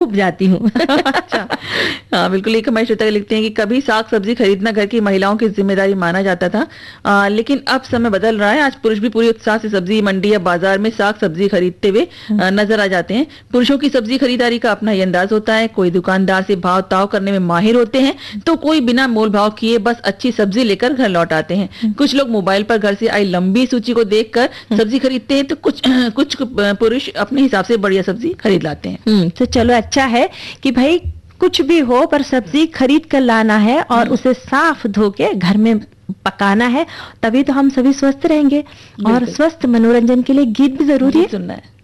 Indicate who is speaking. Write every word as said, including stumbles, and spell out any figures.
Speaker 1: ऊब जाती हूँ।
Speaker 2: अच्छा, हाँ बिल्कुल। एक हमारे श्रोता लिखते हैं कि कभी साग सब्जी खरीदना घर की महिलाओं की जिम्मेदारी माना जाता था, आ, लेकिन अब समय बदल रहा है। आज पुरुष भी पूरी उत्साह से सब्जी मंडी या बाजार में साग सब्जी खरीदते हुए आ, नजर आ जाते हैं। पुरुषों की सब्जी खरीदारी का अपना ही अंदाज होता है। कोई दुकानदार से भाव ताव करने में माहिर होते हैं, तो कोई बिना मोल भाव किए बस अच्छी सब्जी लेकर घर लौट आते हैं। कुछ लोग मोबाइल पर घर से आई लंबी सूची को देखकर सब्जी खरीदते हैं, तो कुछ कुछ पुरुष अपने हिसाब से बढ़िया सब्जी खरीद लाते हैं।
Speaker 1: हम्म तो चलो, अच्छा है कि भाई कुछ भी हो पर सब्जी खरीद कर लाना है और उसे साफ धो के घर में पकाना है, तभी तो हम सभी स्वस्थ रहेंगे। और स्वस्थ मनोरंजन के लिए गीत भी जरूरी है
Speaker 2: सुनना है।